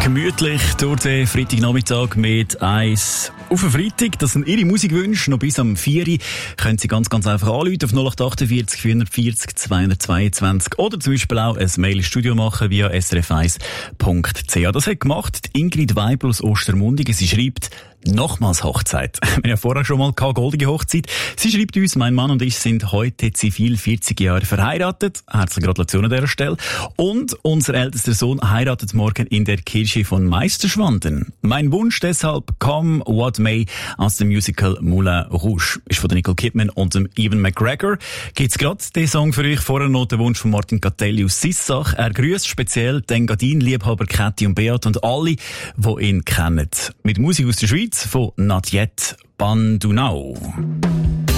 Gemütlich durch den Freitagnachmittag mit Eis auf den Freitag. Das sind Ihre Musikwünsche. Noch bis am 4 Uhr können Sie ganz einfach anrufen auf 0848 440 222 oder zum Beispiel auch ein Mail ins Studio machen via srf1.ch. Das hat gemacht die Ingrid Weibel aus Ostermundigen. Sie schreibt: Nochmals Hochzeit. Wir haben ja vorher schon mal gehabt, goldige Hochzeit. Sie schreibt uns: Mein Mann und ich sind heute zivil 40 Jahre verheiratet. Herzliche Gratulation an dieser Stelle. Und unser ältester Sohn heiratet morgen in der Kirche von Meisterschwanden. Mein Wunsch deshalb: Come What May aus dem Musical Moulin Rouge. Ist von der Nicole Kidman und dem Ewan McGregor. Gibt's gerade den Song für euch? Vorher noch der Wunsch von Martin Catelli aus Sissach. Er grüßt speziell den Engadin-Liebhaber Käthi und Beat und alle, die ihn kennen. Mit Musik aus der Schweiz von Not Yet Bandunau.